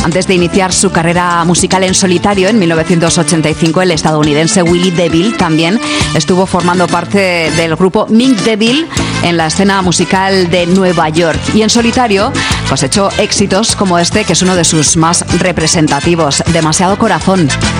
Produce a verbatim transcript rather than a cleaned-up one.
Antes de iniciar su carrera musical en solitario en mil novecientos ochenta y cinco, el estadounidense Willie DeVille también estuvo formando parte del grupo Mick DeVille en la escena musical de Nueva York. Y en solitario cosechó éxitos como este, que es uno de sus más representativos, Demasiado Corazón.